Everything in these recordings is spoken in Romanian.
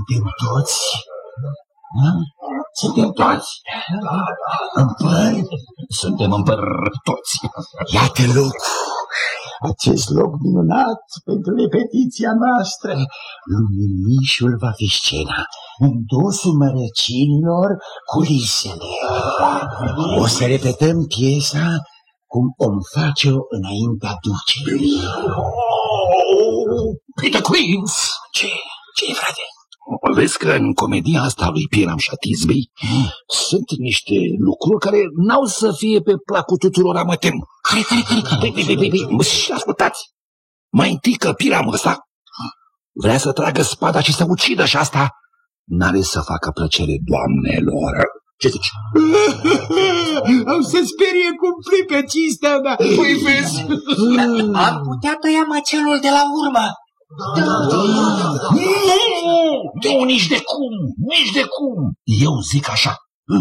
Suntem toți? Suntem toți împări? Suntem împări toți. Iată locul, acest loc minunat pentru repetiția noastră. Luminișul va fi scena, în dosul mărăcinilor culisele. O să repetăm piesa cum om face-o înaintea ducerii. Peter Queens! Ce, frate? Vezi că în comedia asta lui Piram și a Thisbe sunt niște lucruri care n-au să fie pe placul tuturor, mă tem. Care? Și ascultați, mai întâi că Piram ăsta vrea să tragă spada și să ucidă, și asta n-are să facă plăcere doamnelor. Ce zici? Am să sperie cumplit pe cinstea mea. Păi vezi? Am putea tăia măcelul de la urmă. Nu, nici de cum. Eu zic așa.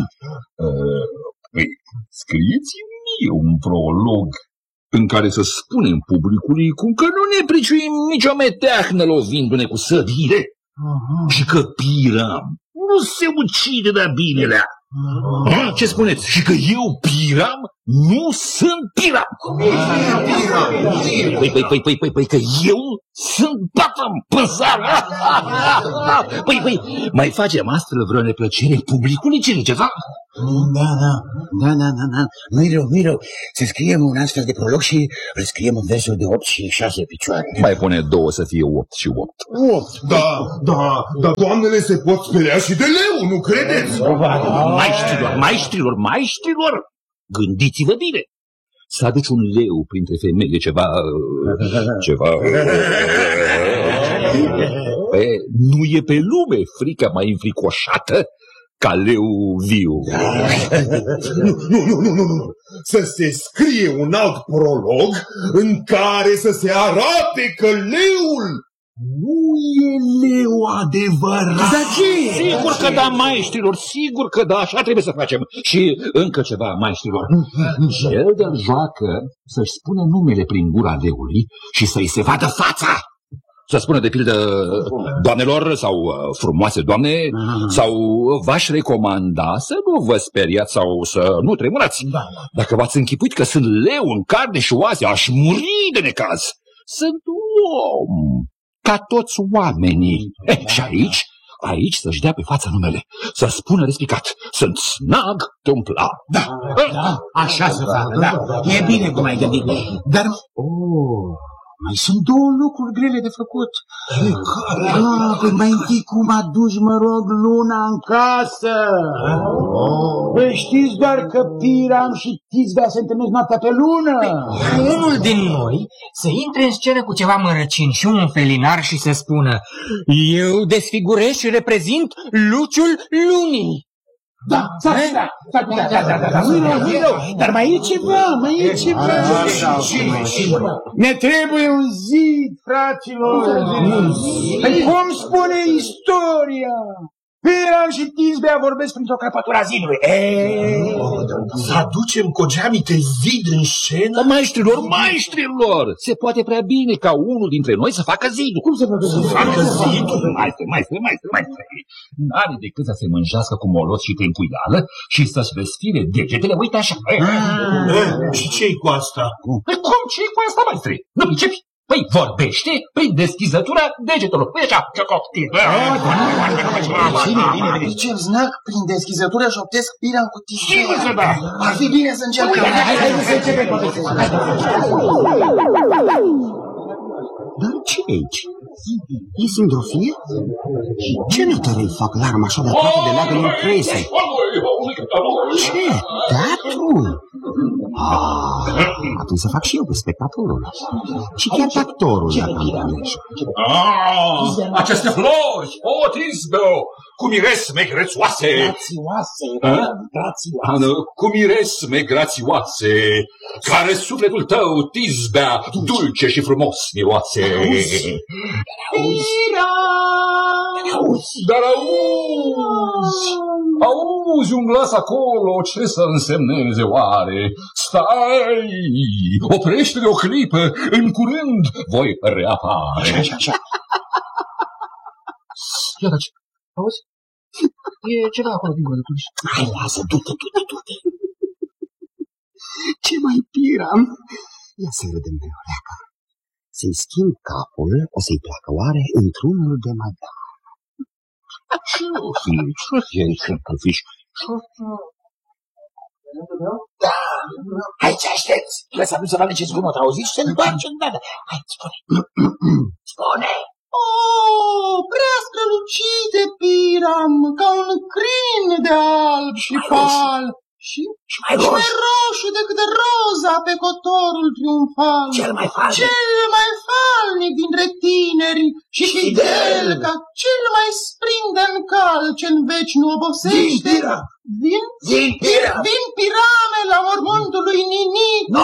Scrieți-mi mie un prolog în care să spunem publicului cum că nu ne priciuim nicio meteahnă lovindu-ne cu săbile și că Piram nu se ucide de-a binelea. Ce spuneți? Și că eu, Piram, nu sunt Piram. Păi, că eu sunt Batam Pânzar. Păi, mai facem astfel vreo neplăcere publicului, ce ziceți? Da. Nu-i rău. Să scriem un astfel de prolog și îl scriem în versul de 8 și 6 picioare. Mai pune 2 să fie 8 și 8. Da, dar doamnele se pot speria și de leu, nu credeți? Maestrilor, gândiți-vă bine. Să aduci un leu printre femei e ceva... Nu e pe lume frica mai înfricoșată ca leu viu. Nu. Să se scrie un alt prolog în care să se arate că leul nu e leu adevărat. Dar ce? Sigur că da, maestrilor, sigur că da, așa trebuie să facem. Și încă ceva, maestrilor. Cel de-l joacă să-și spună numele prin gura leului și să-i se vadă fața. Să spună, de pildă, doamnelor sau frumoase doamne, sau v-aș recomanda să nu vă speriați sau să nu tremurați. Dacă v-ați închipuit că sunt leu în carne și oase, aș muri de necaz. Sunt om, ca toți oamenii. Și aici să-și dea pe față numele, să spună respicat, sunt Snag Tâmpla. Da, așa să facă, da. E bine cum ai gândit. Dar... mai sunt 2 lucruri grele de făcut. Păi mai întâi cum aduci, mă rog, luna în casă? Păi știți doar că Piram și Thisbe se întâlnesc noaptea pe lună? Unul din noi să intre în scenă cu ceva mărăcin și un felinar și să spună: eu desfigurez și reprezint luciul lunii. Da. Nu-i rău, dar mai e ceva. Ne trebuie un zid, fraților. Cum spune istoria? Piram și Thisbe vorbesc printr-o crăpătură a zidului. Să aducem cu o geamite zid în scenă? Maestrilor, se poate prea bine ca unul dintre noi să facă zidul. Cum se facă zidul? Maestre. N-are decât să se mânjească cu molos și tencuială și să-și răsfire degetele, uite așa. Și ce-i cu asta? Cum ce-i cu asta, maestre? Nu pricepi? Păi vorbește prin deschizătura degetelor. Păi așa, ce copil. Bine. Ce znac prin deschizătura șoptesc Piram cu Thisbe. Sigur că da. Ar fi bine să încercăm. Hai să începem. Dar ce e aici? E sindrofie? Ce nătărei fac larma așa de aproape de leagă în crese? Ce? Teatru? Atunci să fac și eu cu spectatorul. Și chiar pe actorul, dacă am de ales. Aceste flori, Thisbe, cu miresme grețoase. Cu miresme grațioase, care sufletul tău, Thisbe, dulce și frumos miroase. Dar auzi un glas acolo, ce să însemneze oare? Stai, oprește-te o clipă, în curând voi reapare. Așa. Iată, Auzi? E ceva acolo dincolo de tuliș. Hai, lasă, du-te. Ce mai piram? Ia să râdem de Oleaca. Să-i schimb capul, o să-i placă oare într-unul de măgar. Ce-o fi? Da, aici aștepți. Lăsa-mi să vadă ce zgomot auzi și se întoarce îndată. Hai, spune. Spune. Prea strălucite piram, ca un crin de alb și pal. Și mai roșu decât roza pe cotorul triumfal. Cel mai falnic dintre tineri și fidel ca cel mai sprindăn cal ce-n veci nu obosește. Vin pirame la mormântul lui Nini. Nu,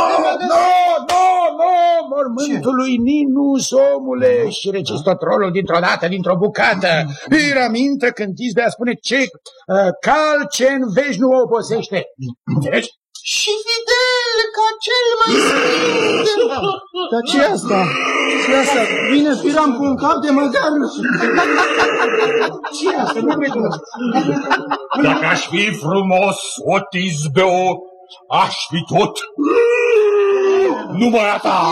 mormântul lui Ninus, omule, și registotrolul dintr-o dată, dintr-o bucată. Piraminte când Tisbea spune ce cal ce-n veci nu obosește. Înțelegi? Și fidel ca cel mai sprindăn. Dar ce asta? Vine piram cu un cap de măgar. Ce asta? Nu recunosc. Dacă aș fi frumos, o Tisbeo, aș fi tot numai a ta.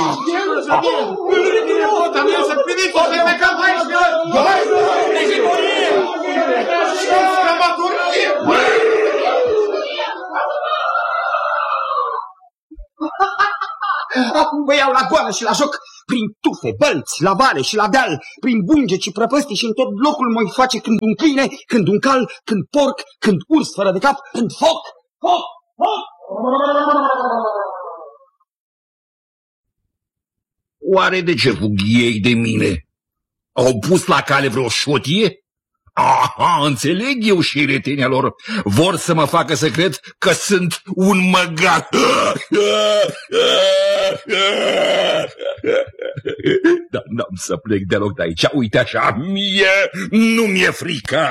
Acum vă iau la goană și la joc, prin tufe, bălți, la vale și la deal, prin bungeci și prăpăstii și în tot locul mă face când un câine, când un cal, când porc, când urs fără de cap, când foc. Oare de ce fug ei de mine? Au pus la cale vreo șotie? Aha, înțeleg eu și retenia lor. Vor să mă facă să cred că sunt un măgar. Dar n-am să plec deloc de aici. Uite așa, mie nu mi-e frică.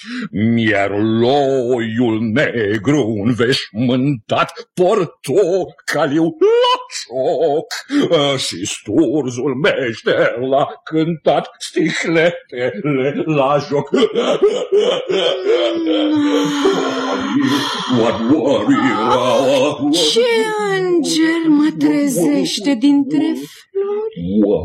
Mierloiul negru înveșmântat, portocaliu la cioc și sturzul meșter l-a cântat, sticletele la joc. Ce înger mă trezește dintre flori?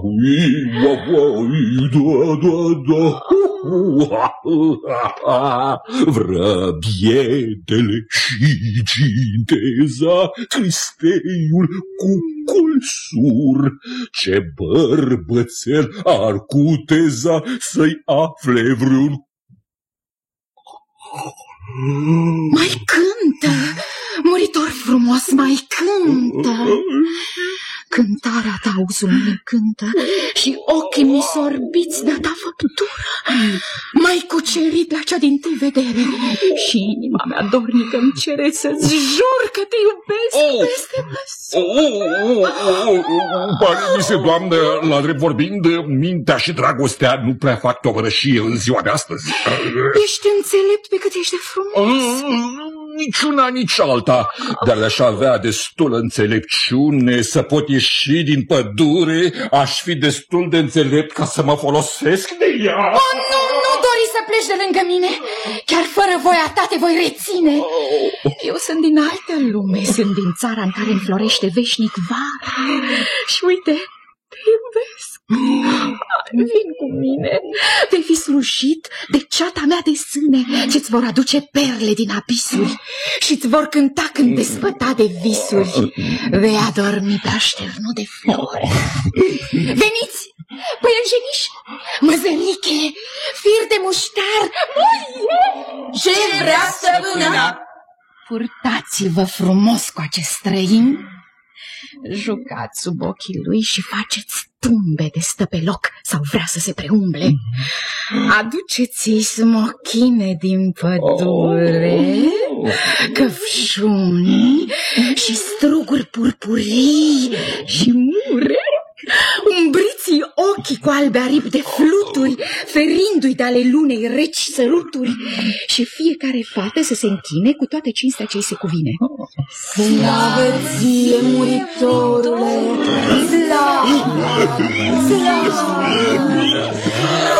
Vrăbietele și ginteza, Cristeiul cu culsur, ce bărbățel ar cuteza să-i afle vreun. Mai cântă, muritor frumos, mai cântă. Cântarea ta, auzul meu cântă și ochii mi sorbiți de-a ta făptură. M-ai cucerit la cea din-tâi vedere și inima mea dornică îmi cere să-ți jur că te iubesc peste măsură. Pare mi se, doamnă, la drept vorbind, mintea și dragostea nu prea fac tovărășie în ziua de astăzi. Ești înțelept pe cât ești de frumos. Nici una, nici alta, dar aș avea destul înțelepciune să pot ieși din pădure, aș fi destul de înțelept ca să mă folosesc de ea. Oh, nu dori să pleci de lângă mine, chiar fără voia ta te voi reține. Eu sunt din altă lume, sunt din țara în care înflorește veșnic vara și uite, te iubesc. Vin cu mine, vei fi slujit de ceata mea de sâne ce-ți vor aduce perle din abisuri și-ți vor cânta când despăta de visuri. Vei adormi pe așternul de flori. Veniți, păianjeniș, măzăriche, fir de muștar, ce vrea stăpâna? Purtați-vă frumos cu acest străin, jucați sub ochii lui și faceți tumbe de stă pe loc sau vrea să se preumble. Aduceți-i smochine din pădure, căpșuni și struguri purpurii și mure. Umbriți-i ochii cu albe aripi de fluturi, ferindu-i de ale lunei reci săruturi, și fiecare fată să se închine cu toată cinstea ce-i se cuvine. Slavă ție, muritorule! Slavă! Slavă!